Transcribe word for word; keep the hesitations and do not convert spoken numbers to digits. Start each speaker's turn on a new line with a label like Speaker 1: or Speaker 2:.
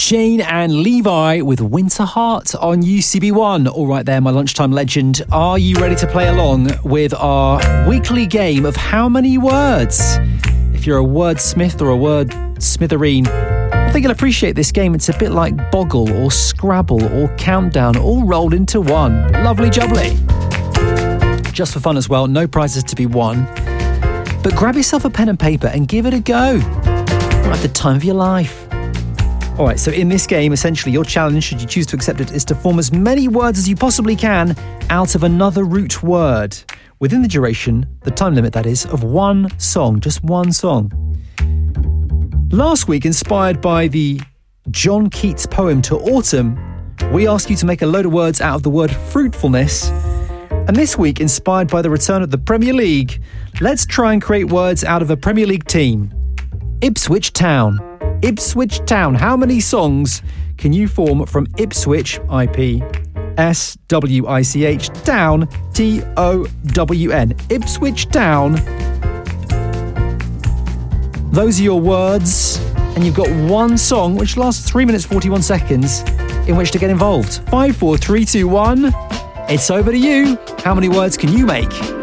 Speaker 1: Shane and Levi with Winter Heart on U C B one. All right there, my lunchtime legend. Are you ready to play along with our weekly game of How Many Words? If you're a wordsmith or a word smithereen, I think you'll appreciate this game. It's a bit like Boggle or Scrabble or Countdown, all rolled into one. Lovely jubbly. Just for fun as well, no prizes to be won. But grab yourself a pen and paper and give it a go. You'll have the time of your life. All right, so in this game, essentially, your challenge, should you choose to accept it, is to form as many words as you possibly can out of another root word within the duration, the time limit that is, of one song, just one song. Last week, inspired by the John Keats poem To Autumn, we asked you to make a load of words out of the word fruitfulness. And this week, inspired by the return of the Premier League, let's try and create words out of a Premier League team. Ipswich Town. Ipswich Town. How many songs can you form from Ipswich, I P S W I C H, Town, T O W N. Ipswich Town. Those are your words, and you've got one song which lasts three minutes forty-one seconds in which to get involved. Five, four, three, two, one. It's over to you. How many words can you make?